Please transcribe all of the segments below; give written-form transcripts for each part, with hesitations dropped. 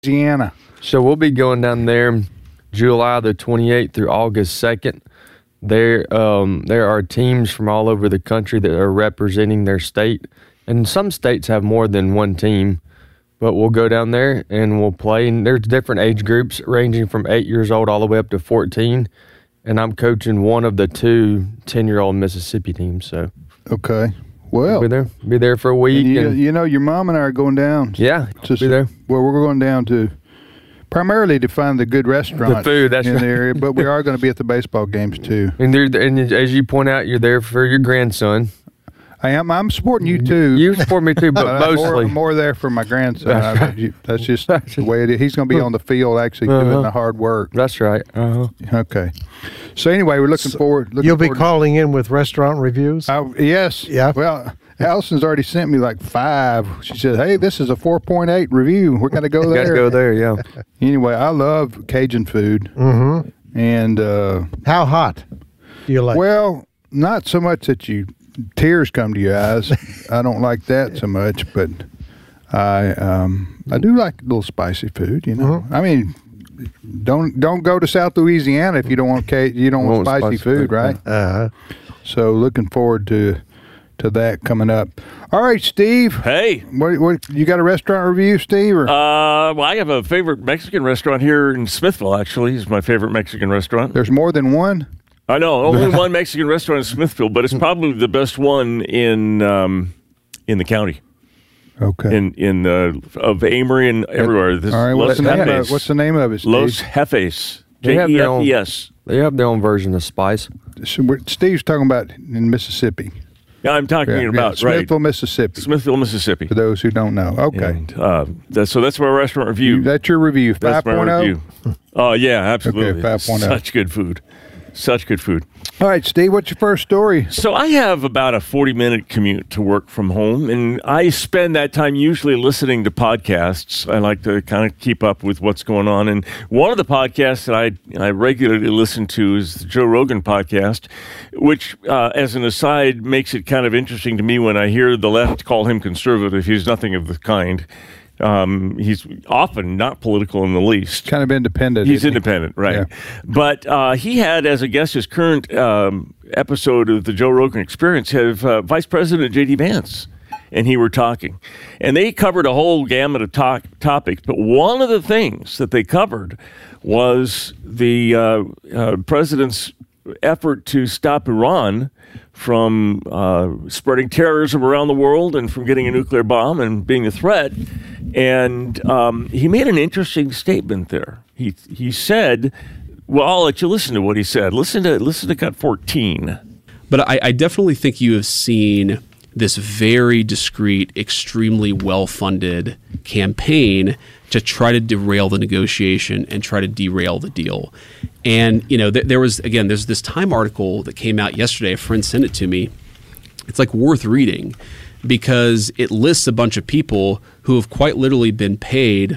Louisiana. So we'll be going down there July the 28th through August 2nd. There are teams from all over the country that are representing their state. And some states have more than one team. But we'll go down there and we'll play. And there's different age groups ranging from 8 years old all the way up to 14. And I'm coaching one of the two 10-year-old Mississippi teams. So okay. Well, be there for a week. You know, your mom and I are going down. Yeah, be there. Well, we're going down to primarily to find the good restaurant, the food, that's in right. the area, but we are going to be at the baseball games too. And as you point out, you're there for your grandson. I am. I'm supporting you too. You support me too, but mostly I'm more there for my grandson. That's just the way it is. He's going to be on the field actually doing the hard work. That's right. Okay. So anyway, we're looking forward. You'll be calling in with restaurant reviews? Yes. Yeah. Well, Allison's already sent me like 5. She said, "Hey, this is a 4.8 review. We're going to go there." Got to go there, yeah. Anyway, I love Cajun food. Mm-hmm. And how hot do you like? Well, not so much that tears come to your eyes. I don't like that so much, but I do like a little spicy food. You know, I mean, don't go to South Louisiana if you don't want spicy food, right? So looking forward to that coming up. All right, Steve. Hey. What you got a restaurant review, Steve? Or? Well, I have a favorite Mexican restaurant here in Smithville, actually. It's my favorite Mexican restaurant. There's more than one? I know. Only one Mexican restaurant in Smithville, but it's probably the best one in the county. Okay. In of Amory and everywhere. All right, what's the name of it, Steve? Los Jefes. They have their own, J-E-F-E-S. They have their own version of spice. So Steve's talking about in Mississippi. Yeah, I'm talking about Smithville, Mississippi. Smithville, Mississippi. For those who don't know. Okay. And, that's my restaurant review. That's your review. 5.0? That's my review. Oh, yeah, absolutely. Okay, 5.0. Such good food. Such good food. All right, Steve, what's your first story? So I have about a 40-minute commute to work from home, and I spend that time usually listening to podcasts. I like to kind of keep up with what's going on. And one of the podcasts that I regularly listen to is the Joe Rogan podcast, which, as an aside, makes it kind of interesting to me when I hear the left call him conservative. He's nothing of the kind. He's often not political in the least. Kind of independent. He's independent, right. Yeah. But he had, as a guest, his current episode of the Joe Rogan Experience, had Vice President J.D. Vance, and he were talking. And they covered a whole gamut of topics, but one of the things that they covered was the president's effort to stop Iran from spreading terrorism around the world and from getting a nuclear bomb and being a threat. And he made an interesting statement there. He said, well, I'll let you listen to what he said. Listen to cut 14. But I definitely think you have seen this very discreet, extremely well-funded campaign to try to derail the negotiation and try to derail the deal. And, you know, there's this Time article that came out yesterday. A friend sent it to me. It's like worth reading because it lists a bunch of people who have quite literally been paid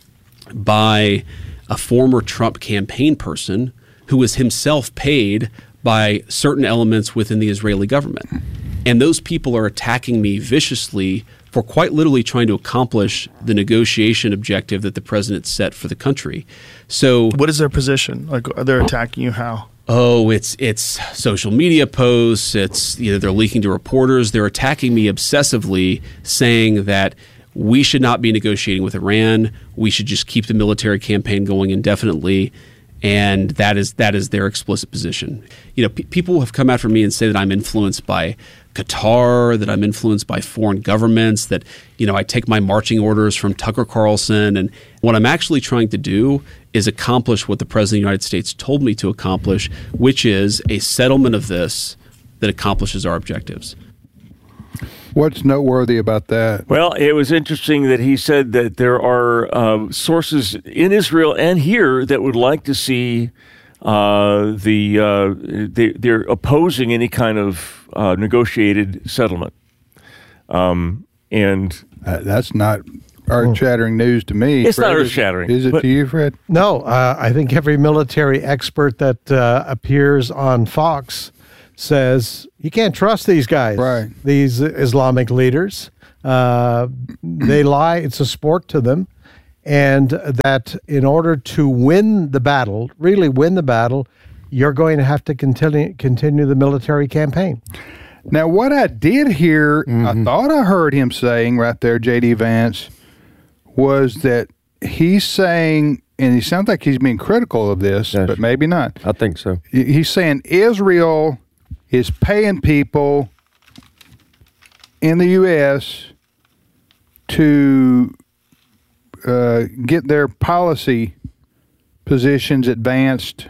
by a former Trump campaign person who was himself paid by certain elements within the Israeli government. And those people are attacking me viciously for quite literally trying to accomplish the negotiation objective that the president set for the country. So what is their position? Like, are they attacking you how? Oh, it's social media posts. It's, you know, they're leaking to reporters. They're attacking me obsessively, saying that we should not be negotiating with Iran. We should just keep the military campaign going indefinitely. And that is their explicit position. You know, people have come after me and say that I'm influenced by Qatar, that I'm influenced by foreign governments, that, you know, I take my marching orders from Tucker Carlson. And what I'm actually trying to do is accomplish what the President of the United States told me to accomplish, which is a settlement of this that accomplishes our objectives. What's noteworthy about that? Well, it was interesting that he said that there are sources in Israel and here that would like to see they're opposing any kind of negotiated settlement. And that's not earth-shattering news to me. It's Fred, not earth-shattering. Is it to you, Fred? No, I think every military expert that appears on Fox says you can't trust these guys, right? These Islamic leaders. They lie. It's a sport to them. and that in order to win the battle, really win the battle, you're going to have to continue the military campaign. Now, what I did hear, I thought I heard him saying right there, J.D. Vance, was that he's saying, and he sounds like he's being critical of this, Yes. but maybe not. I think so. He's saying Israel is paying people in the U.S. to get their policy positions advanced,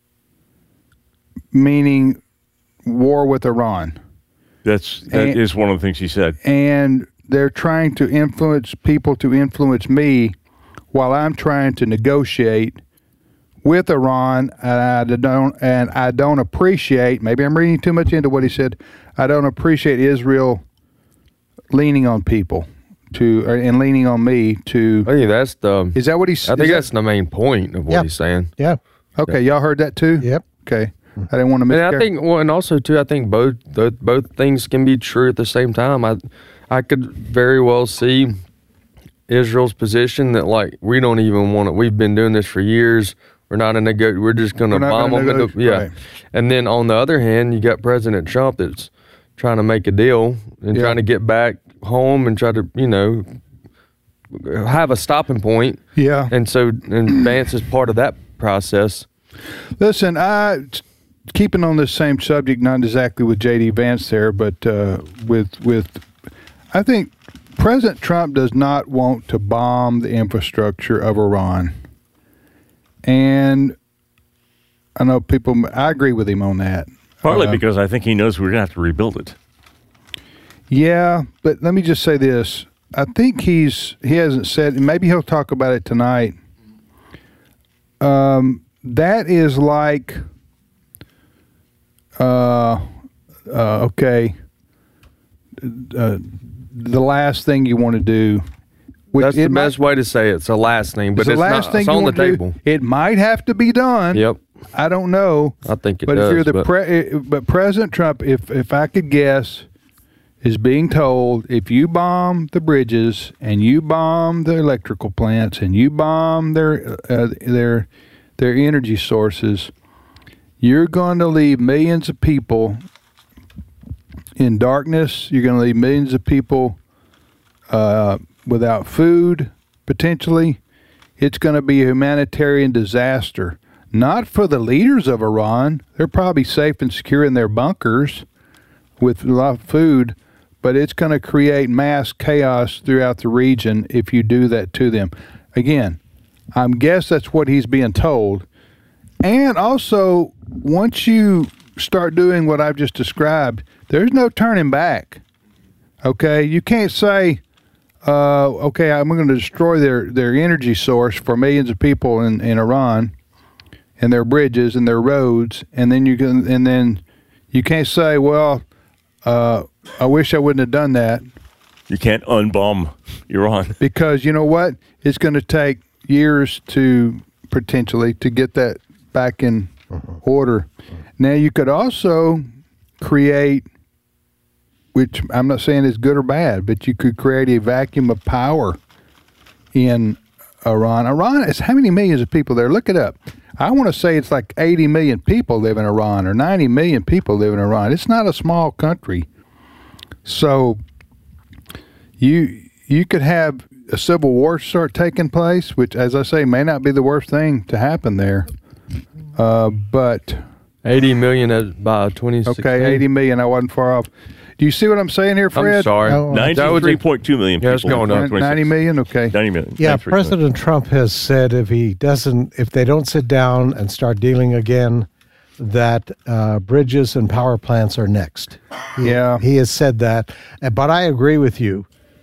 meaning war with Iran. That is one of the things he said. And they're trying to influence people to influence me while I'm trying to negotiate with Iran, and I don't appreciate, maybe I'm reading too much into what he said, I don't appreciate Israel leaning on people and leaning on me to. I think that's the. Is that what he's? I think that's the main point of what Yeah. he's saying. Yeah. Okay, y'all heard that too? Yep. Okay. I didn't want to miss. And I think, well, and also too, I think both things can be true at the same time. I could very well see Israel's position that, like, we don't even want to. We've been doing this for years. We're not in a good. We're just going to bomb them. Yeah. Right. And then on the other hand, you got President Trump that's trying to make a deal and trying to get back home and try to, have a stopping point. Yeah. And so, and Vance is part of that process. Listen, keeping on this same subject, not exactly with J.D. Vance there, but with I think President Trump does not want to bomb the infrastructure of Iran. And I know I agree with him on that. Partly because I think he knows we're going to have to rebuild it. Yeah, but let me just say this. I think he hasn't said, and maybe he'll talk about it tonight. That is like, okay, the last thing you want to do. That's the best way to say it. It's the last thing, but it's last not. thing It's you on the want to do. table. It might have to be done. Yep. I don't know. I think it but does. If you're but President Trump, if I could guess, is being told if you bomb the bridges and you bomb the electrical plants and you bomb their energy sources, you're going to leave millions of people in darkness. You're going to leave millions of people without food, potentially. It's going to be a humanitarian disaster. Not for the leaders of Iran. They're probably safe and secure in their bunkers with a lot of food, but it's going to create mass chaos throughout the region if you do that to them. Again, I guess that's what he's being told. And also, once you start doing what I've just described, there's no turning back. Okay? You can't say, okay, I'm going to destroy their energy source for millions of people in Iran and their bridges and their roads, and then you can't say, well, I wish I wouldn't have done that. You can't unbomb Iran. Because you know what? It's going to take years potentially to get that back in order. Now, you could also create, which I'm not saying is good or bad, but you could create a vacuum of power in Iran. Iran is how many millions of people there? Look it up. I want to say it's like 80 million people live in Iran or 90 million people live in Iran. It's not a small country. So you could have a civil war start taking place, which, as I say, may not be the worst thing to happen there. But 80 million by 2016. okay, 80 million. I wasn't far off. Do you see what I'm saying here, Fred? I'm sorry. Oh, 93.2 million people. Yeah, it's going up. 90 million? Okay. 90 million. Yeah, 93 million. President Trump has said if they don't sit down and start dealing again, that bridges and power plants are next. Yeah. He has said that. But I agree with you.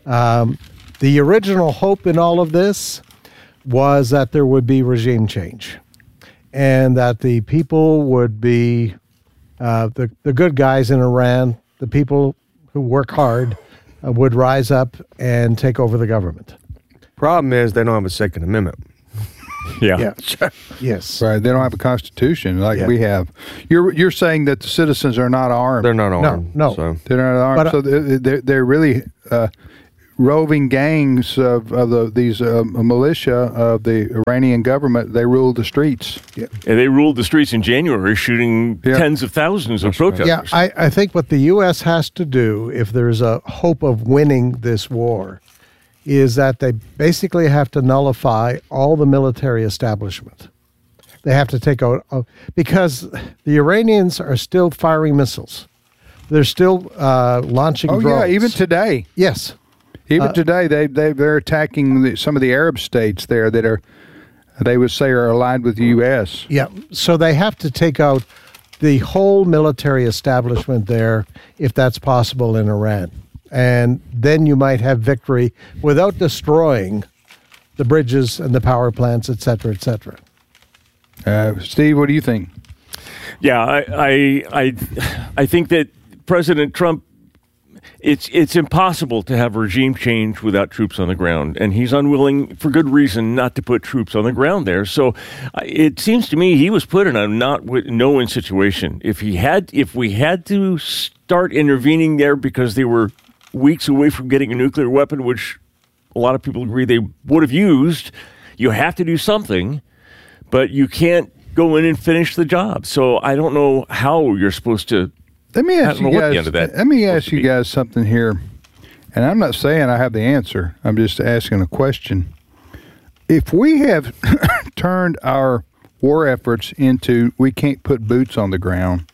The original hope in all of this was that there would be regime change and that the people would be the good guys in Iran, the people who work hard, would rise up and take over the government. Problem is they don't have a Second Amendment. Yeah. Yes. Right. They don't have a constitution like Yeah. we have. You're saying that the citizens are not armed. They're not armed. No. So. They're not armed. But, so they're really roving gangs of these militia of the Iranian government. They ruled the streets. And they ruled the streets in January, shooting tens of thousands of protesters. Yeah, I think what the U.S. has to do, if there's a hope of winning this war, is that they basically have to nullify all the military establishment. They have to take out, because the Iranians are still firing missiles. They're still launching drones. Oh, yeah, even today. Yes. Even today, they're attacking some of the Arab states there that they would say are aligned with the U.S. Yeah, so they have to take out the whole military establishment there, if that's possible in Iran. And then you might have victory without destroying the bridges and the power plants, et cetera, et cetera. Steve, what do you think? Yeah, I think that President Trump, it's impossible to have regime change without troops on the ground, and he's unwilling, for good reason, not to put troops on the ground there. So it seems to me he was put in a no-win situation. If we had to start intervening there because they were weeks away from getting a nuclear weapon, which a lot of people agree they would have used, you have to do something, but you can't go in and finish the job. So I don't know how you're supposed to. Let me ask you guys something here, and I'm not saying I have the answer. I'm just asking a question. If we have turned our war efforts into we can't put boots on the ground,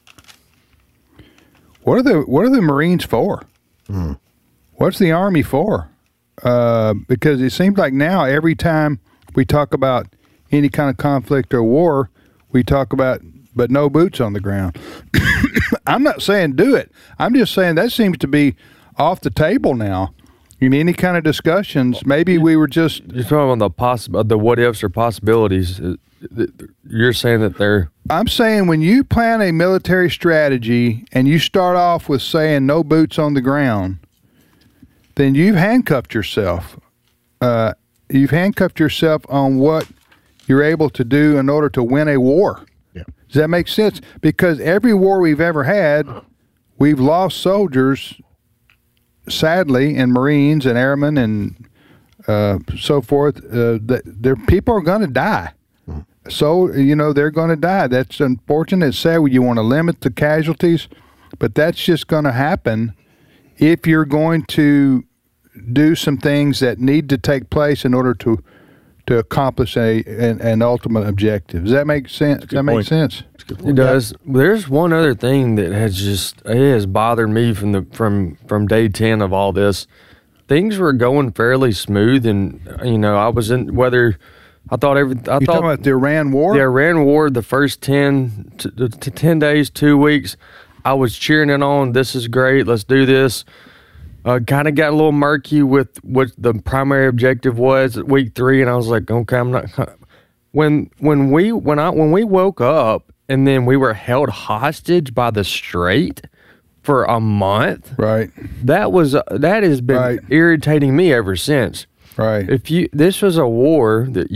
what are the Marines for? What's the Army for? Because it seems like now every time we talk about any kind of conflict or war, we talk about but no boots on the ground. I'm not saying do it. I'm just saying that seems to be off the table now. In any kind of discussions, maybe we were just... You're talking about the what ifs or possibilities. You're saying that they're... I'm saying when you plan a military strategy and you start off with saying no boots on the ground, then you've handcuffed yourself. You've handcuffed yourself on what you're able to do in order to win a war. Yeah. Does that make sense? Because every war we've ever had, we've lost soldiers, sadly, and Marines and airmen and so forth. People are going to die. So, they're going to die. That's unfortunate. It's sad when you want to limit the casualties, but that's just going to happen if you're going to do some things that need to take place in order to accomplish an ultimate objective. Does that make sense? Does that make sense? It does. There's one other thing that has bothered me from day 10 of all this. Things were going fairly smooth, and I was in whether I thought You're talking about the Iran war? The Iran war, the first 10 days, 2 weeks, I was cheering it on. This is great. Let's do this. Kind of got a little murky with what the primary objective was at week 3, and I was like, okay, I'm not. When we woke up and then we were held hostage by the Strait for a month, right? That has been irritating me ever since. Right. This was a war that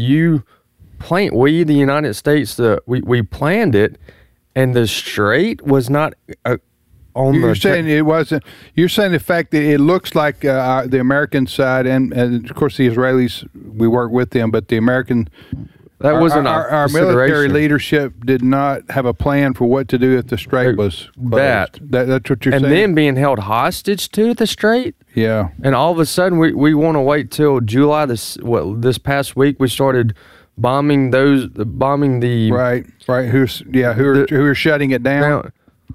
we the United States, we planned it, and the Strait was not. You're saying it wasn't. You're saying the fact that it looks like the American side, and of course the Israelis, we work with them, but the American, that wasn't our military leadership did not have a plan for what to do if the Strait was closed. That's what you're saying. And then being held hostage to the Strait. Yeah. And all of a sudden we want to wait till July. This past week we started bombing the right who are shutting it down.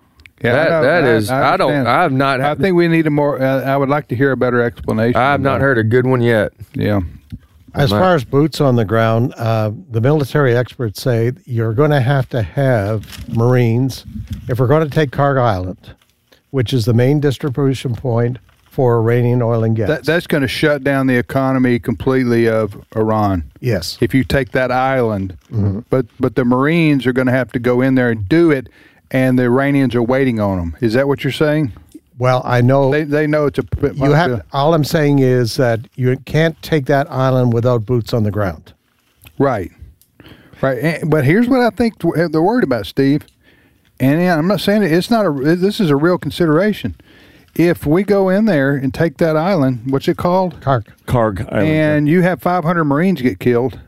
Yeah, I think we need a more. I would like to hear a better explanation. I have not heard a good one yet. Yeah. As far as boots on the ground, the military experts say you're going to have Marines if we're going to take Kharg Island, which is the main distribution point for Iranian oil and gas. That's going to shut down the economy completely of Iran. Yes. If you take that island, but the Marines are going to have to go in there and do it. And the Iranians are waiting on them. Is that what you're saying? Well, I know they know it's a. All I'm saying is that you can't take that island without boots on the ground. Right. But here's what I think they're worried about, Steve. And I'm not saying it's not this is a real consideration. if we go in there and take that island, what's it called? Karg Island. And you have 500 Marines get killed,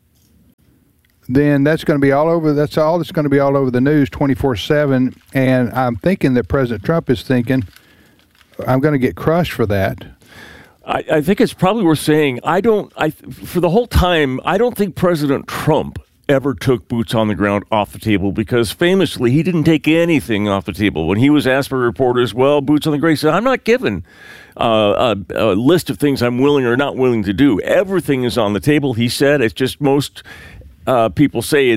then that's going to be all over. That's all that's going to be all over the news 24/7. And I'm thinking that President Trump is thinking, I'm going to get crushed for that. I think it's probably worth saying, for the whole time, I don't think President Trump ever took boots on the ground off the table, because famously he didn't take anything off the table. When he was asked by reporters, well, boots on the ground, he said, I'm not given a list of things I'm willing or not willing to do. Everything is on the table, he said. It's just most people say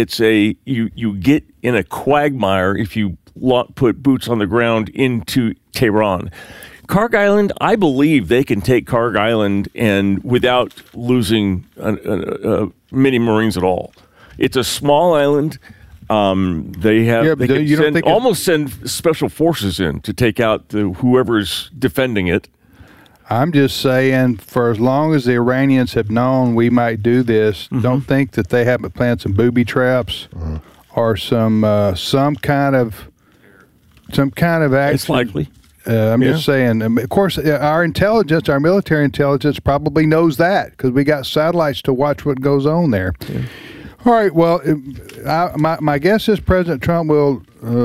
you get in a quagmire if you put boots on the ground into Tehran. Karg Island, I believe they can take Karg Island and without losing many Marines at all. It's a small island. They can almost send special forces in to take out whoever's defending it. I'm just saying, for as long as the Iranians have known we might do this, don't think that they haven't planned some booby traps or some kind of action. It's likely. I'm just saying. Of course, our intelligence, our military intelligence, probably knows that because we got satellites to watch what goes on there. Yeah. All right. Well, my guess is President Trump will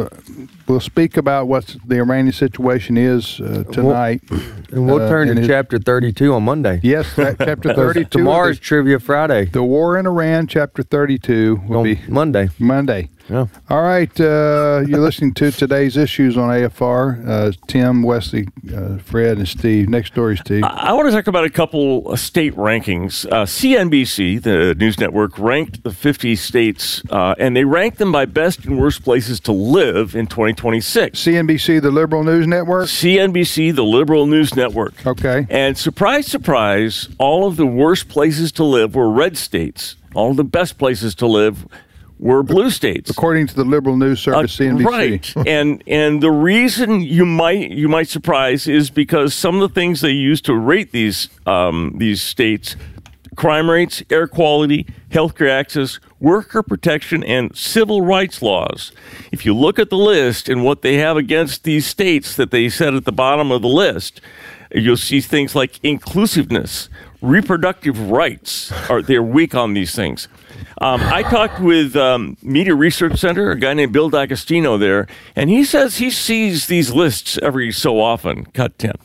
speak about what the Iranian situation is tonight. And we'll turn to Chapter 32 on Monday. Yes, Chapter 32. Tomorrow's Trivia Friday. The war in Iran, Chapter 32, will be Monday. Yeah. All right. You're listening to today's issues on AFR. Tim, Wesley, Fred, and Steve. Next story, Steve. I want to talk about a couple state rankings. CNBC, the news network, ranked the 50 states, and they ranked them by best and worst places to live in 2026. CNBC, the liberal news network? CNBC, the liberal news network. Okay. And surprise, surprise, all of the worst places to live were red states. All of the best places to live were blue states, according to the liberal news service CNBC. Right, and the reason you might surprise is because some of the things they use to rate these states: crime rates, air quality, healthcare access, worker protection, and civil rights laws. If you look at the list and what they have against these states that they set at the bottom of the list, you'll see things like inclusiveness, reproductive rights. They're weak on these things. I talked with Media Research Center, a guy named Bill D'Agostino there, and he says he sees these lists every so often. Cut 10.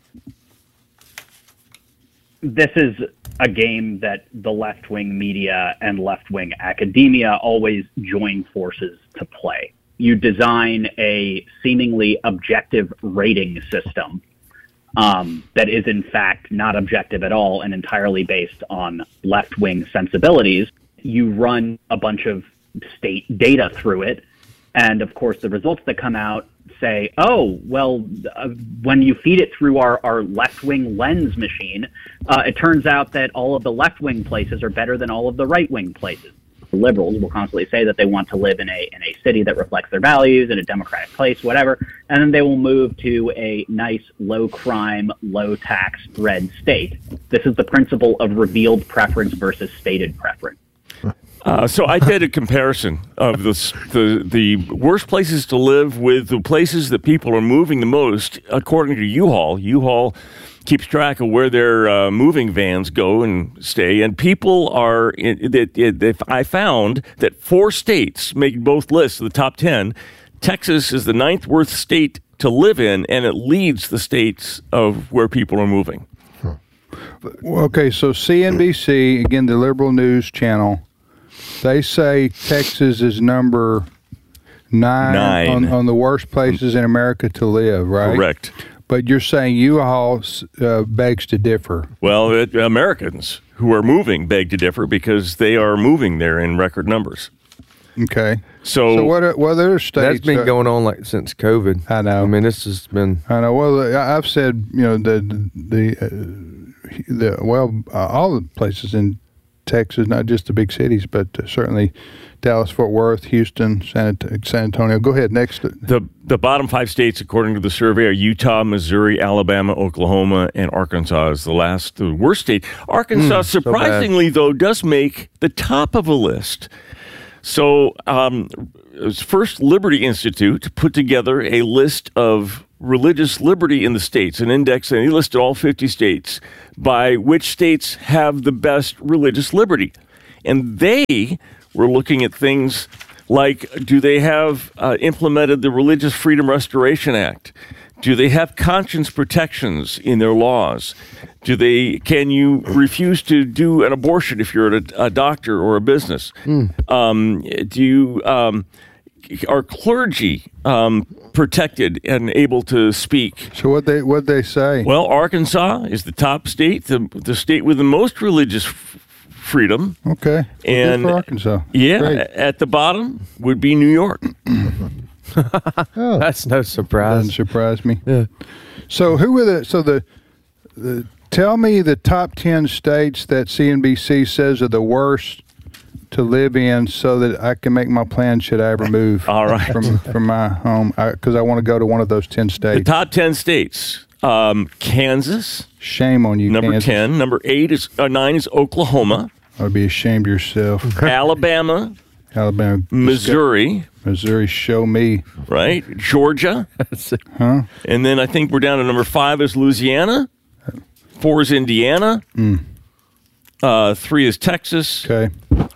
This is a game that the left-wing media and left-wing academia always join forces to play. You design a seemingly objective rating system that is, in fact, not objective at all and entirely based on left-wing sensibilities. You run a bunch of state data through it, and of course the results that come out say, oh, well, when you feed it through our left-wing lens machine, it turns out that all of the left-wing places are better than all of the right-wing places. Liberals will constantly say that they want to live in a city that reflects their values, in a democratic place, whatever, and then they will move to a nice, low-crime, low-tax red state. This is the principle of revealed preference versus stated preference. So I did a comparison of the worst places to live with the places that people are moving the most, according to U-Haul. U-Haul keeps track of where their moving vans go and stay, and people are. I found that 4 states make both lists of the top 10. Texas is the 9th worst state to live in, and it leads the states of where people are moving. Okay, so CNBC, again, the liberal news channel, they say Texas is number 9. On the worst places in America to live, right? Correct. But you're saying U-Haul begs to differ. Well, Americans who are moving beg to differ because they are moving there in record numbers. Okay. So what other states? That's been going on since COVID. I know. I mean, this has been. I know. Well, I've said all the places in Texas, not just the big cities, but certainly Dallas, Fort Worth, Houston, San Antonio. Go ahead. Next. The bottom 5 states, according to the survey, are Utah, Missouri, Alabama, Oklahoma, and Arkansas is the worst state. Arkansas, surprisingly, though, does make the top of a list. So First Liberty Institute put together a list of religious liberty in the states, an index, and he listed all 50 states by which states have the best religious liberty. And they were looking at things like, do they have implemented the Religious Freedom Restoration Act? Do they have conscience protections in their laws? Can you refuse to do an abortion if you're a doctor or a business? Are clergy protected and able to speak? So what they say? Well, Arkansas is the top state, the state with the most religious freedom. Okay. And good for Arkansas. Yeah, Great. at the bottom would be New York. Oh, That's no surprise. doesn't surprise me. Yeah. So who are the tell me the top 10 states that CNBC says are the worst to live in, so that I can make my plan should I ever move All right. from my home, because I want to go to one of those 10 The states. top 10 states: Kansas, Shame on you, number Kansas. 10. Number 9 is Oklahoma, I would be ashamed of yourself. Alabama, Alabama, Missouri, show me. right? Georgia, Huh? and then I think we're down to number 5 is Louisiana. 4 is Indiana. 3 is Texas. Okay.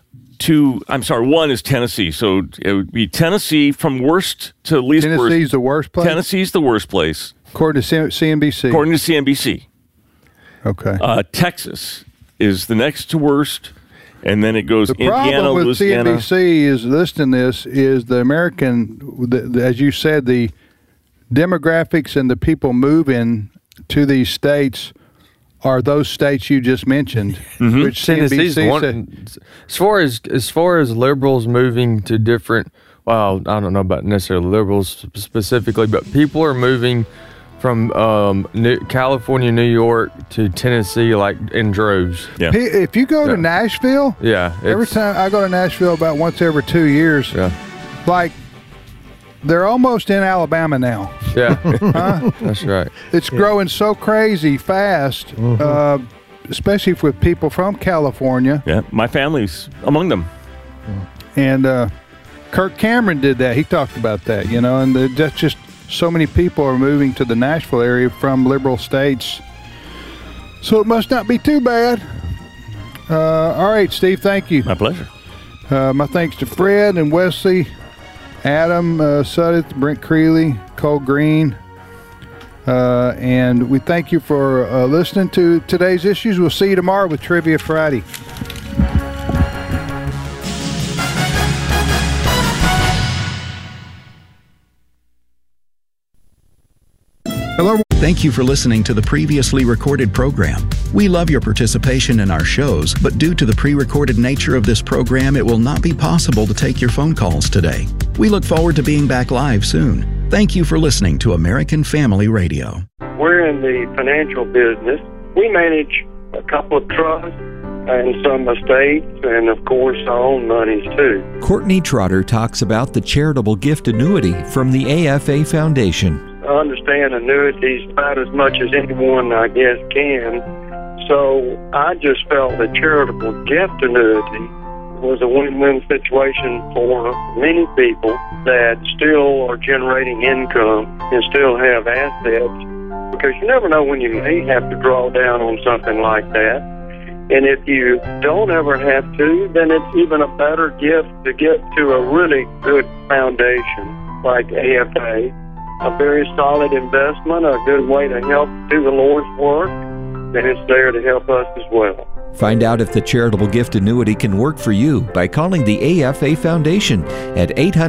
1 is Tennessee. So it would be Tennessee from worst to least worst. Tennessee's the worst place? Tennessee's the worst place, According to CNBC. according to CNBC. Okay. Texas is the next to worst, and then it goes The Indiana, problem with Louisiana. CNBC is listing this is the American, as you said, the demographics and the people moving to these states are those states you just mentioned, which Tennessee's CNBC one. said. As far as liberals moving to different, well, I don't know about necessarily liberals specifically, but people are moving from California, New York to Tennessee like in droves. Yeah. If you go to Nashville, Yeah, every it's- time I go to Nashville about once every 2 years, Yeah, like they're almost in Alabama now. yeah, that's right. It's growing so crazy fast, especially with people from California. Yeah, my family's among them. And Kirk Cameron did that. He talked about that, and that's just so many people are moving to the Nashville area from liberal states. So it must not be too bad. All right, Steve, thank you. My pleasure. My thanks to Fred and Wesley, Adam Suddeth, Brent Creeley, Cole Green. And we thank you for listening to today's issues. We'll see you tomorrow with Trivia Friday. Hello. Thank you for listening to the previously recorded program. We love your participation in our shows, but due to the pre-recorded nature of this program, it will not be possible to take your phone calls today. We look forward to being back live soon. Thank you for listening to American Family Radio. We're in the financial business. We manage a couple of trusts and some estates and, of course, our own monies, too. Courtney Trotter talks about the charitable gift annuity from the AFA Foundation. I understand annuities about as much as anyone, I guess, can. So I just felt that charitable gift annuity was a win-win situation for many people that still are generating income and still have assets, because you never know when you may have to draw down on something like that. And if you don't ever have to, then it's even a better gift to give to a really good foundation like AFA. A very solid investment, a good way to help do the Lord's work, and it's there to help us as well. Find out if the charitable gift annuity can work for you by calling the AFA Foundation at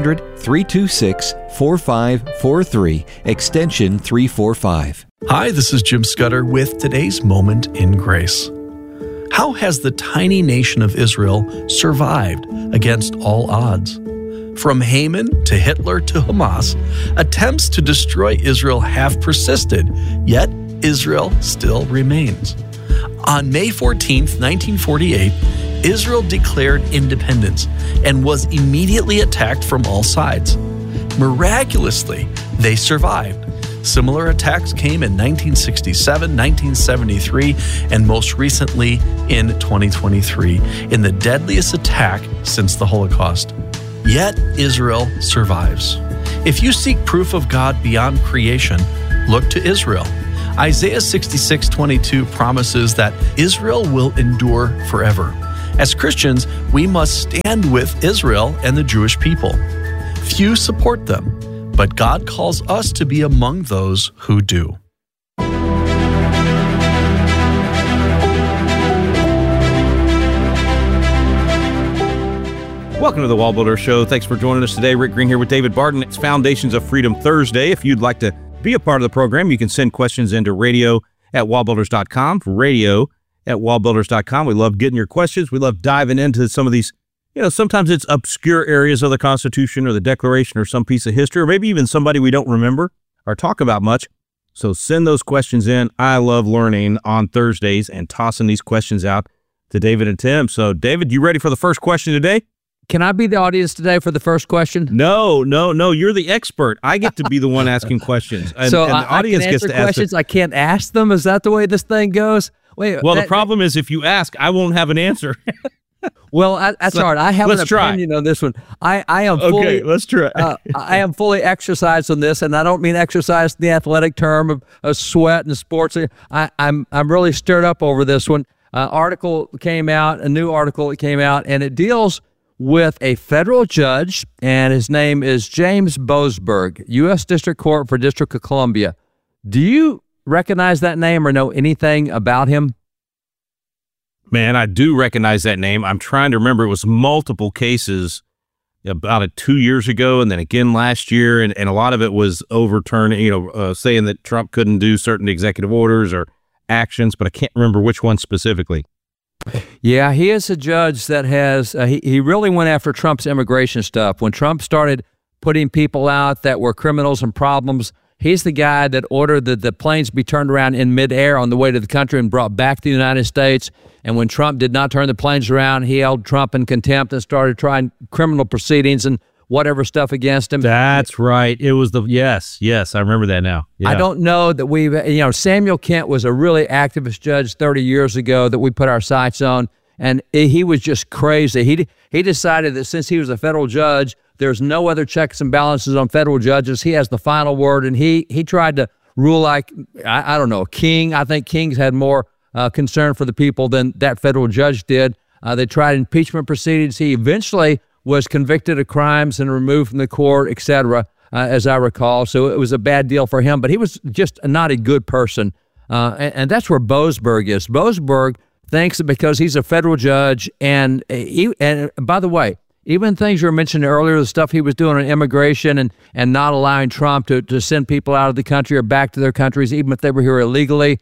800-326-4543, extension 345. Hi, this is Jim Scudder with today's Moment in Grace. How has the tiny nation of Israel survived against all odds? From Haman to Hitler to Hamas, attempts to destroy Israel have persisted, yet Israel still remains. On May 14th, 1948, Israel declared independence and was immediately attacked from all sides. Miraculously, they survived. Similar attacks came in 1967, 1973, and most recently in 2023, in the deadliest attack since the Holocaust. Yet Israel survives. If you seek proof of God beyond creation, look to Israel. Isaiah 66:22 promises that Israel will endure forever. As Christians, we must stand with Israel and the Jewish people. Few support them, but God calls us to be among those who do. Welcome to the Wall Builder Show. Thanks for joining us today. Rick Green here with David Barton. It's Foundations of Freedom Thursday. If you'd like to be a part of the program, you can send questions into radio@wallbuilders.com, radio@wallbuilders.com. We love getting your questions. We love diving into some of these, sometimes it's obscure areas of the Constitution or the Declaration or some piece of history, or maybe even somebody we don't remember or talk about much. So send those questions in. I love learning on Thursdays and tossing these questions out to David and Tim. So, David, you ready for the first question today? Can I be the audience today for the first question? No. You're the expert. I get to be the one asking questions. And the audience gets to ask questions. I can't ask them. Is that the way this thing goes? Well, the problem is if you ask, I won't have an answer. Well, that's all right. I have an opinion on this one. I am fully, okay, let's try. I am fully exercised on this, and I don't mean exercise in the athletic term of sweat and sports. I'm really stirred up over this one. A new article came out, and it deals with a federal judge, and his name is James Boasberg, U.S. District Court for District of Columbia. Do you recognize that name or know anything about him? Man, I do recognize that name. I'm trying to remember. It was multiple cases about 2 years ago and then again last year, and a lot of it was overturning, saying that Trump couldn't do certain executive orders or actions, but I can't remember which one specifically. Yeah, he is a judge that has, he really went after Trump's immigration stuff. When Trump started putting people out that were criminals and problems, he's the guy that ordered that the planes be turned around in midair on the way to the country and brought back to the United States. And when Trump did not turn the planes around, he held Trump in contempt and started trying criminal proceedings and whatever stuff against him. That's right. It was yes, I remember that now. Yeah. I don't know that Samuel Kent was a really activist judge 30 years ago that we put our sights on, and he was just crazy. He decided that since he was a federal judge, there's no other checks and balances on federal judges. He has the final word, and he tried to rule like, I don't know, a king. I think kings had more concern for the people than that federal judge did. They tried impeachment proceedings. He eventually was convicted of crimes and removed from the court, etc., as I recall. So it was a bad deal for him, but he was just not a good person. And that's where Boasberg is. Boasberg thinks that because he's a federal judge, and by the way, even things you were mentioning earlier, the stuff he was doing on immigration and not allowing Trump to send people out of the country or back to their countries, even if they were here illegally.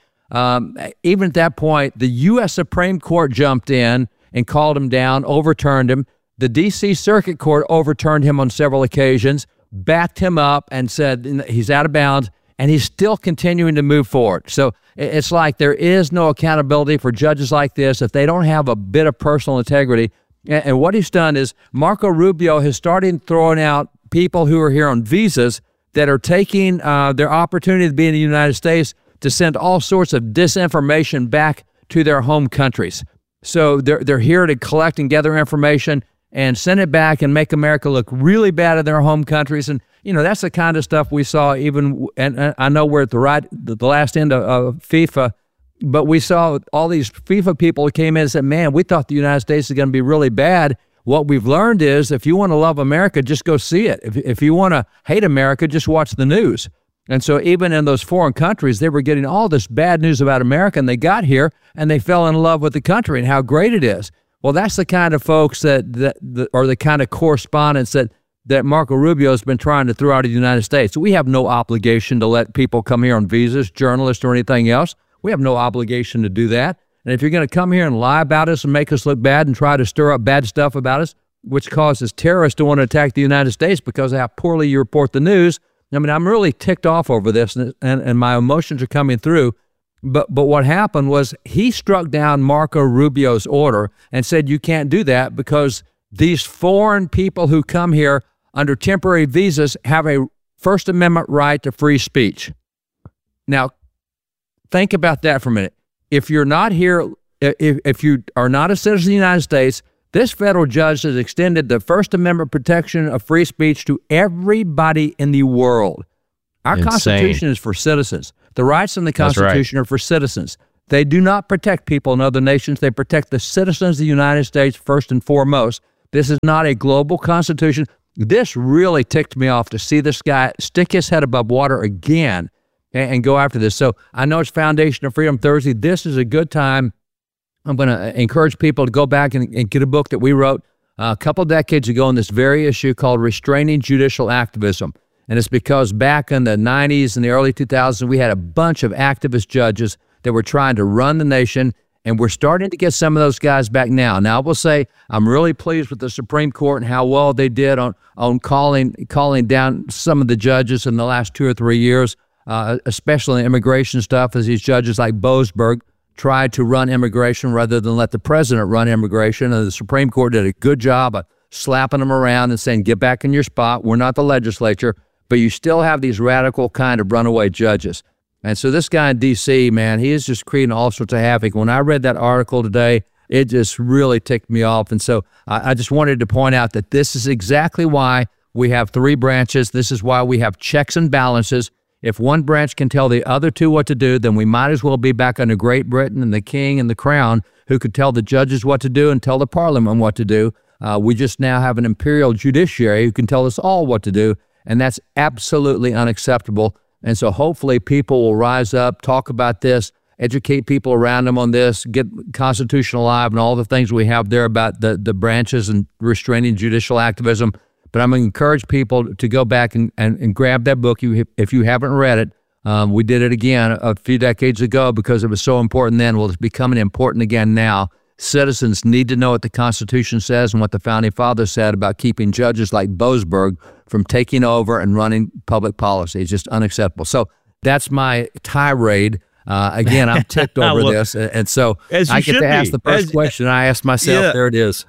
Even at that point, the U.S. Supreme Court jumped in and called him down, overturned him. The D.C. Circuit Court overturned him on several occasions, backed him up, and said he's out of bounds, and he's still continuing to move forward. So it's like there is no accountability for judges like this if they don't have a bit of personal integrity. And what he's done is Marco Rubio has started throwing out people who are here on visas that are taking their opportunity to be in the United States to send all sorts of disinformation back to their home countries. So they're here to collect and gather information and send it back and make America look really bad in their home countries. And, that's the kind of stuff we saw even, and I know we're at the last end of FIFA, but we saw all these FIFA people who came in and said, man, we thought the United States is going to be really bad. What we've learned is if you want to love America, just go see it. If you want to hate America, just watch the news. And so even in those foreign countries, they were getting all this bad news about America, and they got here and they fell in love with the country and how great it is. Well, that's the kind of folks that or the kind of correspondence that Marco Rubio has been trying to throw out of the United States. We have no obligation to let people come here on visas, journalists or anything else. We have no obligation to do that. And if you're going to come here and lie about us and make us look bad and try to stir up bad stuff about us, which causes terrorists to want to attack the United States because of how poorly you report the news, I mean, I'm really ticked off over this, and my emotions are coming through. But what happened was he struck down Marco Rubio's order and said you can't do that because these foreign people who come here under temporary visas have a First Amendment right to free speech. Now, think about that for a minute. If you're not here, if you are not a citizen of the United States, this federal judge has extended the First Amendment protection of free speech to everybody in the world. Our Insane. Constitution is for citizens. The rights in the Constitution are for citizens. They do not protect people in other nations. They protect the citizens of the United States first and foremost. This is not a global constitution. This really ticked me off to see this guy stick his head above water again and go after this. So I know it's Foundation of Freedom Thursday. This is a good time. I'm going to encourage people to go back and get a book that we wrote a couple decades ago on this very issue called Restraining Judicial Activism. And it's because back in the 90s and the early 2000s, we had a bunch of activist judges that were trying to run the nation, and we're starting to get some of those guys back now. Now, I will say I'm really pleased with the Supreme Court and how well they did on calling down some of the judges in the last 2 or 3 years, especially in immigration stuff, as these judges like Boasberg tried to run immigration rather than let the president run immigration. And the Supreme Court did a good job of slapping them around and saying, get back in your spot. We're not the legislature. But you still have these radical kind of runaway judges. And so this guy in D.C., man, he is just creating all sorts of havoc. When I read that article today, it just really ticked me off. And so I just wanted to point out that this is exactly why we have 3 branches. This is why we have checks and balances. If one branch can tell the other 2 what to do, then we might as well be back under Great Britain and the King and the Crown, who could tell the judges what to do and tell the Parliament what to do. We just now have an imperial judiciary who can tell us all what to do. And that's absolutely unacceptable. And so hopefully people will rise up, talk about this, educate people around them on this, get Constitution Alive and all the things we have there about the branches and restraining judicial activism. But I'm going to encourage people to go back and grab that book if you haven't read it. We did it again a few decades ago because it was so important then. Well, it's becoming important again now. Citizens need to know what the Constitution says and what the Founding Fathers said about keeping judges like Boasberg from taking over and running public policy. It's just unacceptable. So that's my tirade. Again, I'm ticked over this. And so I get to ask the first question. I ask myself, there it is.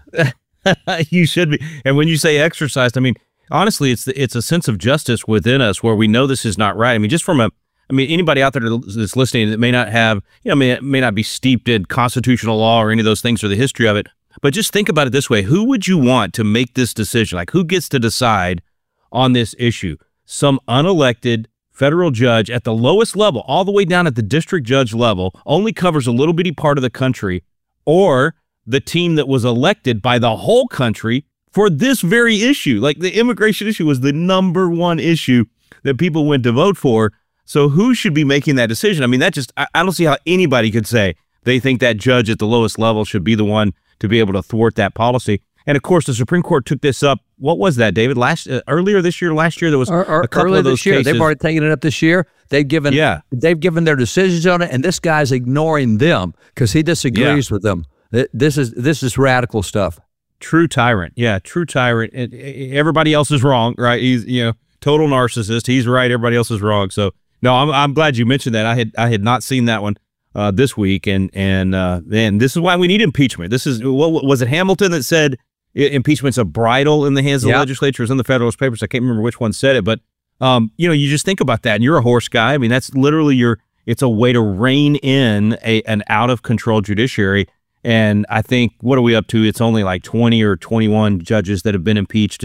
You should be. And when you say exercised, I mean, honestly, it's a sense of justice within us where we know this is not right. I mean, just from anybody out there that's listening that may not have, may not be steeped in constitutional law or any of those things or the history of it, but just think about it this way. Who would you want to make this decision? Like, who gets to decide on this issue? Some unelected federal judge at the lowest level, all the way down at the district judge level, only covers a little bitty part of the country, or the team that was elected by the whole country for this very issue. Like, the immigration issue was the #1 issue that people went to vote for. So who should be making that decision? I mean, I don't see how anybody could say they think that judge at the lowest level should be the one to be able to thwart that policy. And of course, the Supreme Court took this up. What was that, David? Earlier this year, last year, there was a couple of those cases. They've already taken it up this year. They've given their decisions on it, and this guy's ignoring them because he disagrees with them. This is radical stuff. True tyrant. Yeah, true tyrant. Everybody else is wrong, right? He's total narcissist. He's right. Everybody else is wrong. So no, I'm glad you mentioned that. I had not seen that one this week, and this is why we need impeachment. This is what was it? Hamilton that said impeachment's a bridle in the hands of the legislature. It's in the Federalist Papers. I can't remember which one said it, but you just think about that, and you're a horse guy. I mean, that's literally it's a way to rein in an out of control judiciary. And I think, what are we up to? It's only like 20 or 21 judges that have been impeached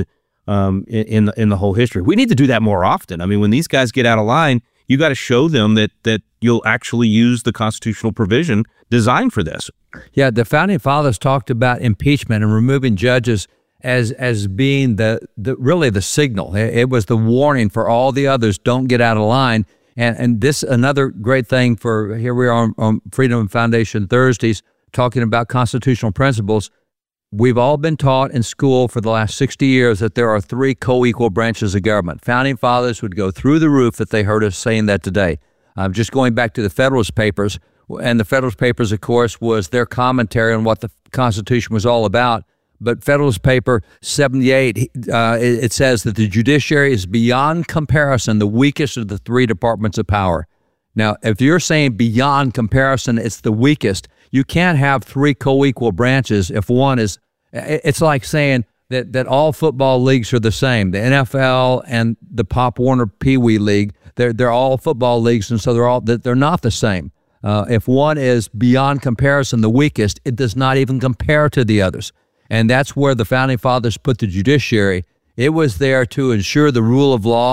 in the whole history. We need to do that more often. I mean, when these guys get out of line, you got to show them that you'll actually use the constitutional provision designed for this. Yeah, the Founding Fathers talked about impeachment and removing judges as being really the signal. It was the warning for all the others, don't get out of line. And this, another great thing for, here we are on Freedom Foundation Thursdays, talking about constitutional principles. We've all been taught in school for the last 60 years that there are 3 co-equal branches of government. Founding Fathers would go through the roof if they heard us saying that today. Just going back to the Federalist Papers, and the Federalist Papers, of course, was their commentary on what the Constitution was all about. But Federalist Paper 78, it says that the judiciary is beyond comparison the weakest of the 3 departments of power. Now, if you're saying beyond comparison, it's the weakest, you can't have 3 co-equal branches if one is, it's like saying that all football leagues are the same. The NFL and the Pop Warner Pee Wee League, they're all football leagues, and so they're not the same. If one is beyond comparison the weakest, it does not even compare to the others. And that's where the Founding Fathers put the judiciary. It was there to ensure the rule of law.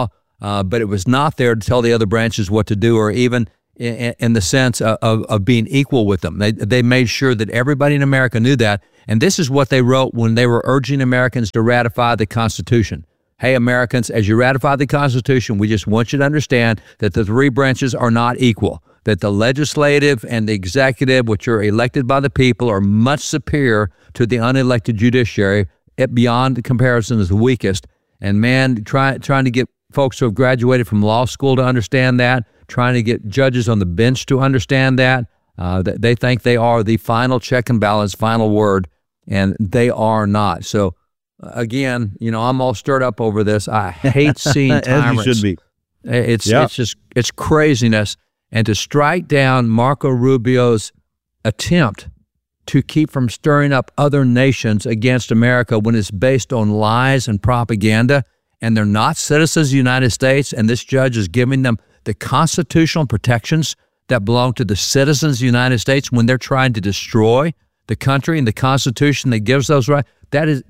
but it was not there to tell the other branches what to do, or even in the sense of being equal with them. They made sure that everybody in America knew that. And this is what they wrote when they were urging Americans to ratify the Constitution. Hey, Americans, as you ratify the Constitution, we just want you to understand that the three branches are not equal, that the legislative and the executive, which are elected by the people, are much superior to the unelected judiciary. It beyond comparison is the weakest. And man, trying to get folks who have graduated from law school to understand that, trying to get judges on the bench to understand that, they think they are the final check and balance, final word, and they are not. So again, I'm all stirred up over this. I hate seeing tyrants. As you should be. It's craziness. And to strike down Marco Rubio's attempt to keep from stirring up other nations against America when it's based on lies and propaganda, and they're not citizens of the United States, and this judge is giving them the constitutional protections that belong to the citizens of the United States when they're trying to destroy the country and the Constitution that gives those rights. That is,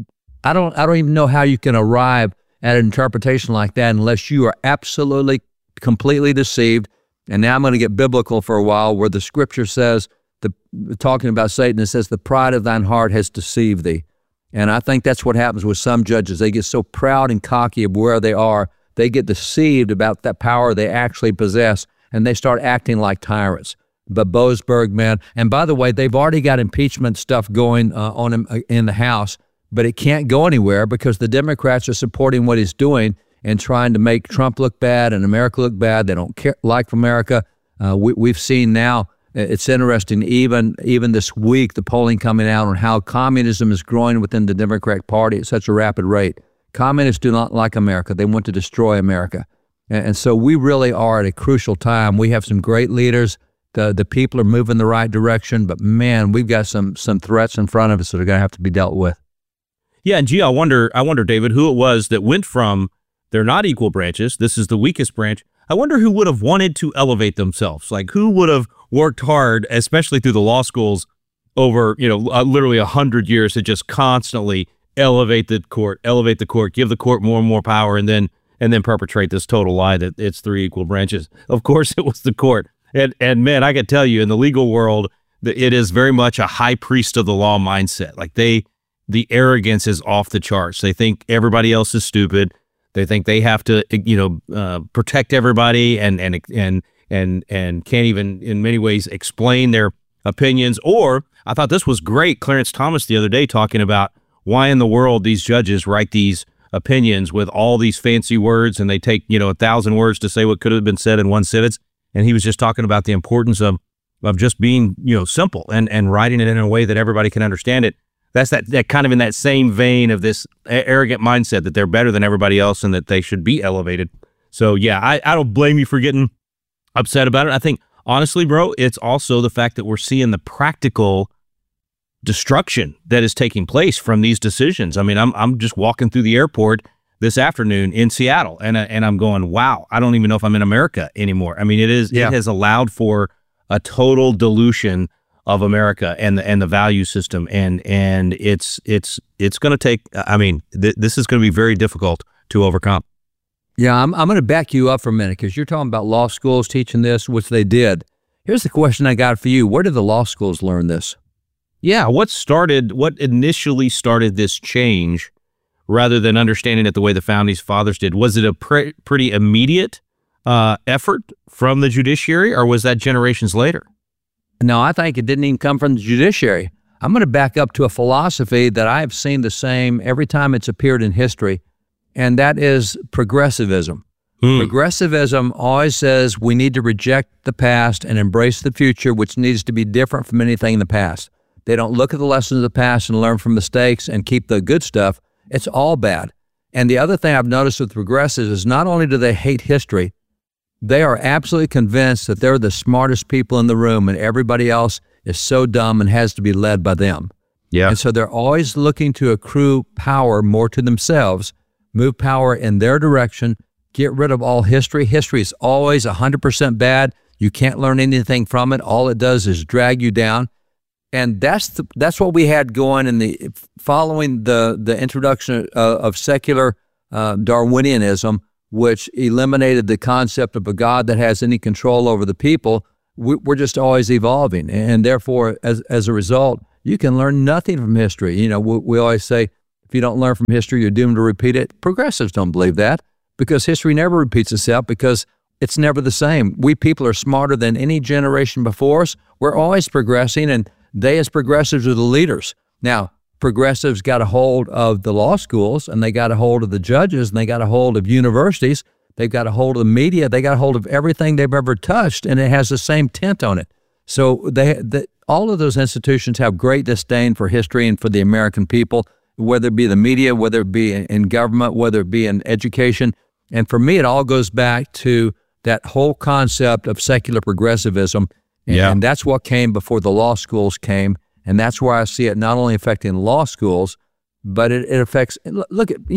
I don't even know how you can arrive at an interpretation like that unless you are absolutely, completely deceived. And now I'm going to get biblical for a while, where the scripture says, talking about Satan, it says, the pride of thine heart has deceived thee. And I think that's what happens with some judges. They get so proud and cocky of where they are, they get deceived about that power they actually possess, and they start acting like tyrants. But Boasberg, man, and by the way, they've already got impeachment stuff going on him in the House, but it can't go anywhere because the Democrats are supporting what he's doing and trying to make Trump look bad and America look bad. They don't care, like America. We've seen now, it's interesting, even this week, the polling coming out on how communism is growing within the Democratic Party at such a rapid rate. Communists do not like America. They want to destroy America. And so we really are at a crucial time. We have some great leaders. The people are moving in the right direction, but man, we've got some threats in front of us that are going to have to be dealt with. Yeah, and gee, I wonder, David, who it was that went from they're not equal branches, this is the weakest branch. I wonder who would have wanted to elevate themselves. Like, who would have worked hard, especially through the law schools, over literally 100 years to just constantly elevate the court, give the court more and more power, and then perpetrate this total lie that it's three equal branches. Of course, it was the court. And man, I could tell you, in the legal world, it is very much a high priest of the law mindset. Like, the arrogance is off the charts. They think everybody else is stupid. They think they have to, protect everybody and can't even, in many ways, explain their opinions. Or I thought this was great. Clarence Thomas the other day talking about why in the world these judges write these opinions with all these fancy words, and they take 1,000 words to say what could have been said in one sentence. And he was just talking about the importance of just being simple and writing it in a way that everybody can understand it. That's that kind of in that same vein of this arrogant mindset that they're better than everybody else and that they should be elevated. So yeah, I don't blame you for getting upset about it. I think honestly, bro, it's also the fact that we're seeing the practical destruction that is taking place from these decisions. I mean, I'm just walking through the airport this afternoon in Seattle, and I'm going, wow, I don't even know if I'm in America anymore. I mean, it has allowed for a total dilution of America and the value system, and it's going to take. I mean, this is going to be very difficult to overcome. Yeah, I'm going to back you up for a minute, because you're talking about law schools teaching this, which they did. Here's the question I got for you: where did the law schools learn this? Yeah, what initially started this change, rather than understanding it the way the founding fathers did? Was it a pretty immediate effort from the judiciary, or was that generations later? No, I think it didn't even come from the judiciary. I'm going to back up to a philosophy that I've seen the same every time it's appeared in history, and that is progressivism. Progressivism always says we need to reject the past and embrace the future, which needs to be different from anything in the past. They don't look at the lessons of the past and learn from mistakes and keep the good stuff. It's all bad. And the other thing I've noticed with progressives is not only do they hate history, they are absolutely convinced that they're the smartest people in the room and everybody else is so dumb and has to be led by them. Yeah. And so they're always looking to accrue power more to themselves, move power in their direction, get rid of all history. History is always 100% bad. You can't learn anything from it. All it does is drag you down. And that's what we had going in following the introduction of secular Darwinianism. which eliminated the concept of a God that has any control over the people, we're just always evolving. And therefore, as a result, you can learn nothing from history. You know, we always say, if you don't learn from history, you're doomed to repeat it. Progressives don't believe that, because history never repeats itself, because it's never the same. We people are smarter than any generation before us. We're always progressing, and they as progressives are the leaders. Now, progressives got a hold of the law schools, and they got a hold of the judges, and they got a hold of universities. They've got a hold of the media. They got a hold of everything they've ever touched, and it has the same tint on it. So all of those institutions have great disdain for history and for the American people, whether it be the media, whether it be in government, whether it be in education. And for me, it all goes back to that whole concept of secular progressivism. And that's what came before the law schools came. And that's why I see it not only affecting law schools, but it affects, look at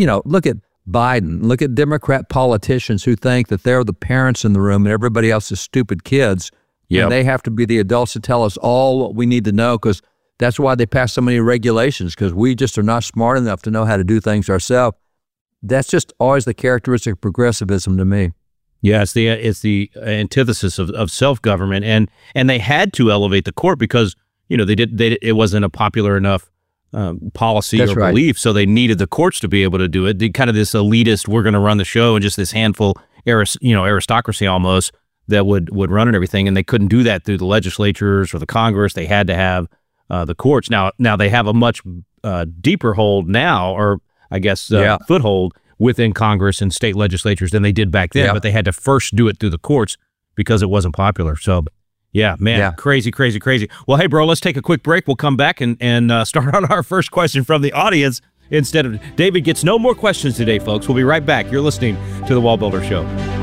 Biden, look at Democrat politicians who think that they're the parents in the room and everybody else is stupid kids. And they have to be the adults to tell us all what we need to know, because that's why they pass so many regulations, because we just are not smart enough to know how to do things ourselves. That's just always the characteristic of progressivism to me. Yeah, it's the antithesis of self-government, and they had to elevate the court because it wasn't a popular enough policy or belief, so they needed the courts to be able to do it. Kind of this elitist, we're going to run the show, and just this handful, aristocracy almost that would run and everything, and they couldn't do that through the legislatures or the Congress. They had to have the courts. Now they have a much deeper hold now, or I guess foothold within Congress and state legislatures than they did back then, but they had to first do it through the courts because it wasn't popular. So, crazy. Well, hey, bro, let's take a quick break. We'll come back and start on our first question from the audience. Instead of David gets no more questions today, folks. We'll be right back. You're listening to The Wall Builder Show.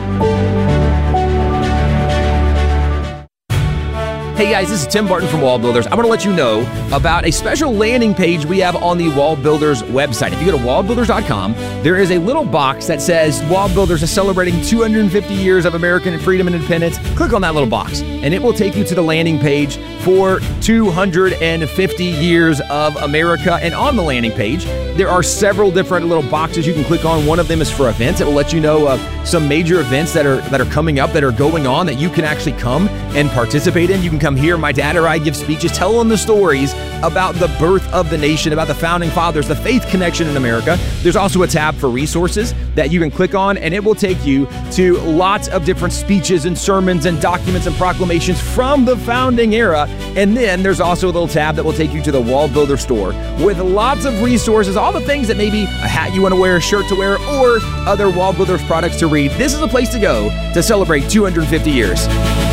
Hey guys, this is Tim Barton from Wall Builders. I want to let you know about a special landing page we have on the Wall Builders website. If you go to wallbuilders.com, there is a little box that says Wall Builders is celebrating 250 years of American freedom and independence. Click on that little box, and it will take you to the landing page for 250 years of America. And on the landing page, there are several different little boxes you can click on. One of them is for events. It will let you know of some major events that are coming up, that are going on, that you can actually come and participate in. You can come hear my dad or I give speeches telling the stories about the birth of the nation, about the founding fathers, the faith connection in America. There's also a tab for resources that you can click on, and it will take you to lots of different speeches and sermons and documents and proclamations from the founding era. And then there's also a little tab that will take you to the Wall Builder store with lots of resources, all the things that maybe a hat you want to wear, a shirt to wear, or other Wall Builders products to read. This is a place to go to celebrate 250 years.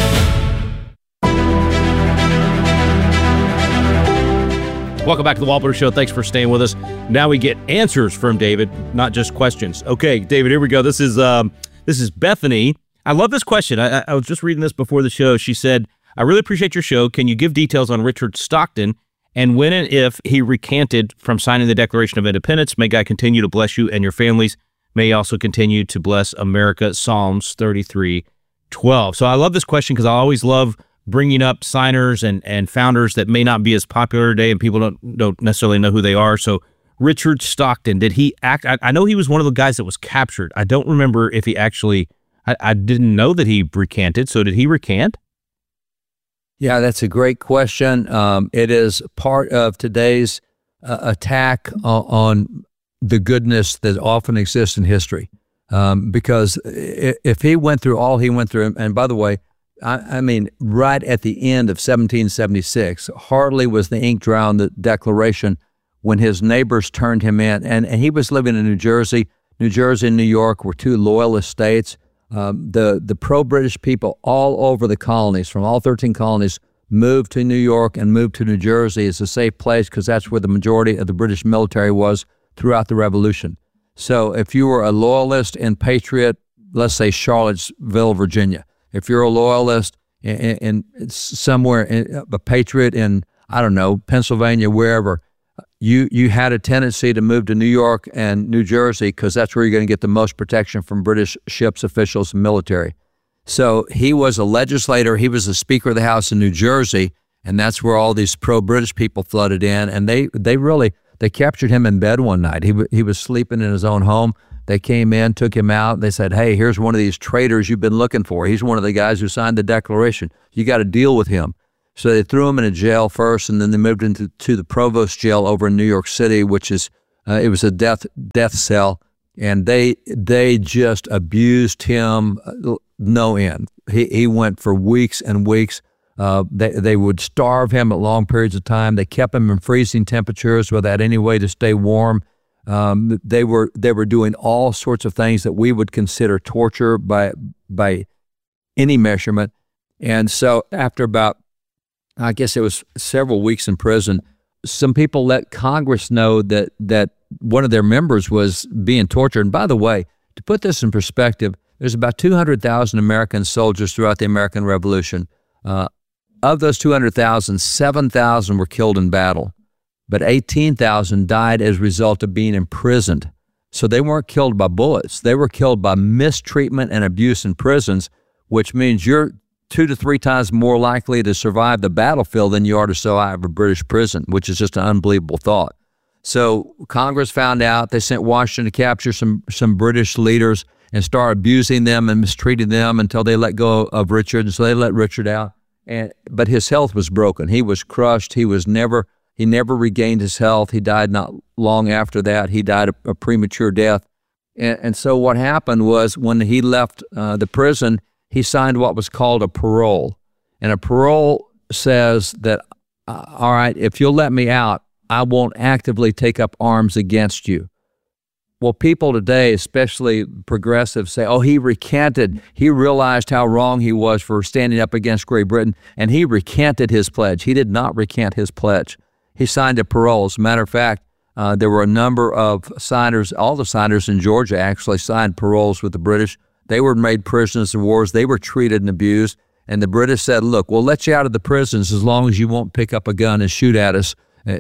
Welcome back to the Wall Builder Show. Thanks for staying with us. Now we get answers from David, not just questions. Okay, David, here we go. This is Bethany. I love this question. I was just reading this before the show. She said, I really appreciate your show. Can you give details on Richard Stockton and when and if he recanted from signing the Declaration of Independence? May God continue to bless you and your families. May he also continue to bless America. Psalms 33:12. So I love this question because I always love bringing up signers and founders that may not be as popular today and people don't necessarily know who they are. So Richard Stockton, did he act? I know he was one of the guys that was captured. I don't remember if he actually, I didn't know that he recanted. So did he recant? Yeah, that's a great question. It is part of today's attack on the goodness that often exists in history. Because if he went through all he went through, and by the way, I mean, right at the end of 1776, hardly was the ink dry on the Declaration when his neighbors turned him in. And he was living in New Jersey. New Jersey and New York were two loyalist states. The pro-British people all over the colonies, from all 13 colonies, moved to New York and moved to New Jersey as a safe place because that's where the majority of the British military was throughout the Revolution. So if you were a loyalist and patriot, let's say Charlottesville, Virginia, if you're a loyalist in somewhere, a patriot in, I don't know, Pennsylvania, wherever, you had a tendency to move to New York and New Jersey because that's where you're going to get the most protection from British ships, officials, and military. So he was a legislator. He was the Speaker of the House in New Jersey, and that's where all these pro-British people flooded in. And they captured him in bed one night. He was sleeping in his own home. They came in, took him out. They said, hey, here's one of these traitors you've been looking for. He's one of the guys who signed the Declaration. You got to deal with him. So they threw him in a jail first, and then they moved him to the Provost Jail over in New York City, which is it was a death cell, and they just abused him no end. He went for weeks and weeks. They would starve him at long periods of time. They kept him in freezing temperatures without any way to stay warm. They were doing all sorts of things that we would consider torture by any measurement. And so after about, I guess it was several weeks in prison, some people let Congress know that one of their members was being tortured. And by the way, to put this in perspective, there's about 200,000 American soldiers throughout the American Revolution. Of those 200,000, 7,000 were killed in battle, but 18,000 died as a result of being imprisoned. So they weren't killed by bullets. They were killed by mistreatment and abuse in prisons, which means you're 2 to 3 times more likely to survive the battlefield than you are to survive a British prison, which is just an unbelievable thought. So Congress found out. They sent Washington to capture some British leaders and start abusing them and mistreating them until they let go of Richard. And so they let Richard out. But his health was broken. He was crushed. He never regained his health. He died not long after that. He died a premature death. And so what happened was when he left the prison, he signed what was called a parole. And a parole says that, all right, if you'll let me out, I won't actively take up arms against you. Well, people today, especially progressives, say, oh, he recanted. He realized how wrong he was for standing up against Great Britain, and he recanted his pledge. He did not recant his pledge. He signed a parole. As a matter of fact, there were a number of signers, all the signers in Georgia actually signed paroles with the British. They were made prisoners of war. They were treated and abused, and the British said, look, we'll let you out of the prisons as long as you won't pick up a gun and shoot at us.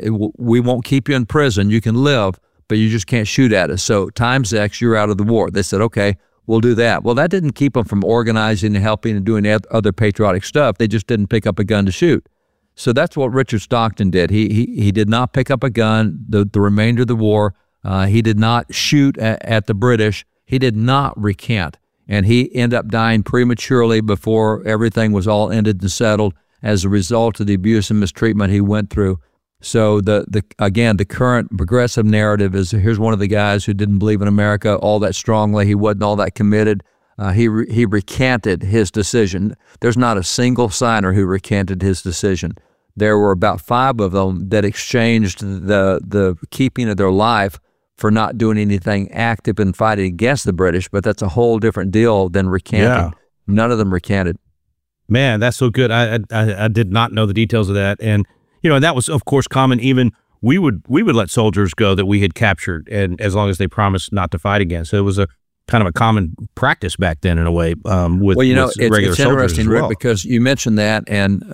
We won't keep you in prison. You can live, but you just can't shoot at us. So times X, you're out of the war. They said, okay, we'll do that. Well, that didn't keep them from organizing and helping and doing other patriotic stuff. They just didn't pick up a gun to shoot. So that's what Richard Stockton did. He did not pick up a gun the remainder of the war. He did not shoot at the British. He did not recant. And he ended up dying prematurely before everything was all ended and settled as a result of the abuse and mistreatment he went through. So again, the current progressive narrative is here's one of the guys who didn't believe in America all that strongly. He wasn't all that committed. He recanted his decision. There's not a single signer who recanted his decision. There were about 5 of them that exchanged the keeping of their life for not doing anything active in fighting against the British, but that's a whole different deal than recanting. Yeah. None of them recanted. Man, that's so good. I did not know the details of that. And and that was, of course, common. Even we would let soldiers go that we had captured, and as long as they promised not to fight again. So it was a kind of a common practice back then, in a way. With regular it's interesting, Rick, because you mentioned that, and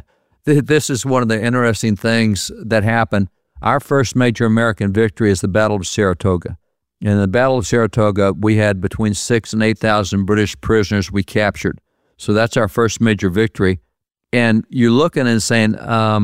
this is one of the interesting things that happened. Our first major American victory is the Battle of Saratoga. In the Battle of Saratoga, we had between 6,000 and 8,000 British prisoners we captured. So that's our first major victory. And you're looking and saying,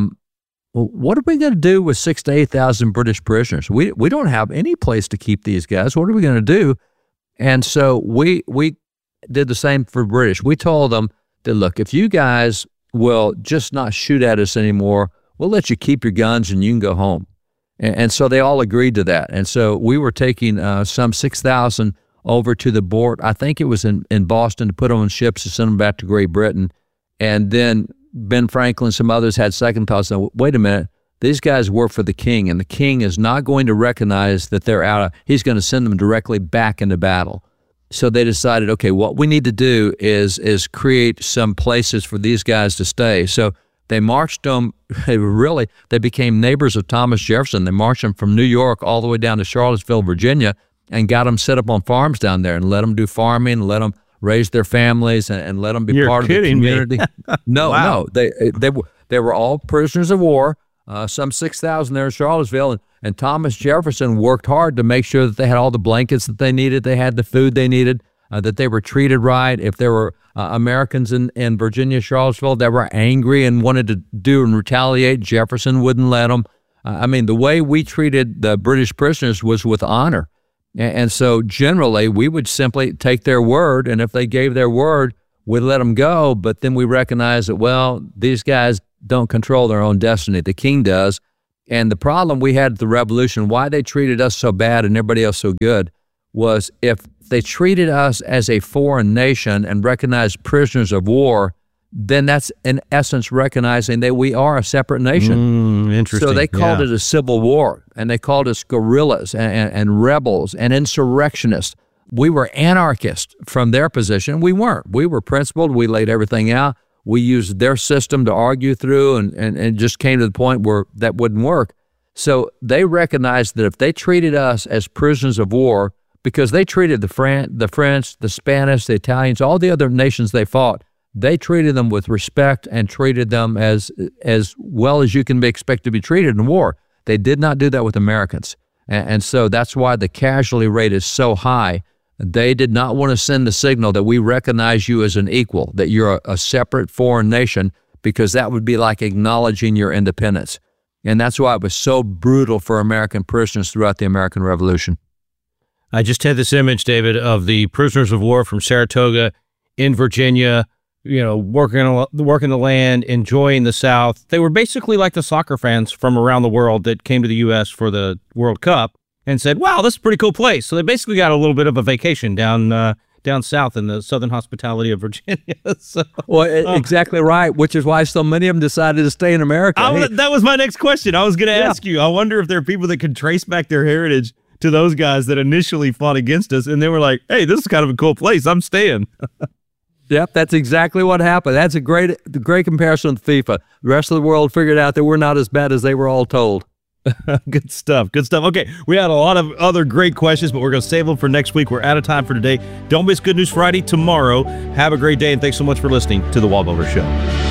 well, what are we going to do with 6,000 to 8,000 British prisoners? We don't have any place to keep these guys. What are we going to do? And so we did the same for British. We told them that, look, if you guys will just not shoot at us anymore, we'll let you keep your guns and you can go home. And so they all agreed to that. And so we were taking some 6,000 over to the port. I think it was in Boston, to put them on ships to send them back to Great Britain. And then Ben Franklin and some others had second thoughts. Now, wait a minute, these guys work for the king, and the king is not going to recognize that they're out. He's going to send them directly back into battle. So they decided, okay, what we need to do is create some places for these guys to stay. So they marched them, they became neighbors of Thomas Jefferson. They marched them from New York all the way down to Charlottesville, Virginia, and got them set up on farms down there and let them do farming, let them raise their families, and let them be part of the community. No, wow. No, they were all prisoners of war, some 6,000 there in Charlottesville, and Thomas Jefferson worked hard to make sure that they had all the blankets that they needed, they had the food they needed, that they were treated right. If there were Americans in Virginia, Charlottesville that were angry and wanted to do and retaliate, Jefferson wouldn't let them. I mean, the way we treated the British prisoners was with honor. And so generally, we would simply take their word, and if they gave their word, we'd let them go. But then we recognize that, well, these guys don't control their own destiny. The king does. And the problem we had at the revolution, why they treated us so bad and everybody else so good, was if they treated us as a foreign nation and recognized prisoners of war, then that's in essence recognizing that we are a separate nation. Interesting. So they called it a civil war, and they called us guerrillas and rebels and insurrectionists. We were anarchists from their position. We weren't. We were principled. We laid everything out. We used their system to argue through, and just came to the point where that wouldn't work. So they recognized that if they treated us as prisoners of war, because they treated the French, the Spanish, the Italians, all the other nations they fought, they treated them with respect and treated them as well as you can be expected to be treated in war. They did not do that with Americans. And so that's why the casualty rate is so high. They did not want to send the signal that we recognize you as an equal, that you're a separate foreign nation, because that would be like acknowledging your independence. And that's why it was so brutal for American prisoners throughout the American Revolution. I just had this image, David, of the prisoners of war from Saratoga in Virginia, working the land, enjoying the South. They were basically like the soccer fans from around the world that came to the U.S. for the World Cup and said, wow, this is a pretty cool place. So they basically got a little bit of a vacation down south in the southern hospitality of Virginia. Exactly right, which is why so many of them decided to stay in America. That was my next question. I was going to ask you. I wonder if there are people that can trace back their heritage to those guys that initially fought against us, and they were like, hey, this is kind of a cool place. I'm staying. Yep, that's exactly what happened. That's a great comparison with FIFA. The rest of the world figured out that we're not as bad as they were all told. Good stuff. Okay, we had a lot of other great questions, but we're going to save them for next week. We're out of time for today. Don't miss Good News Friday tomorrow. Have a great day, and thanks so much for listening to The Wall Builder Show.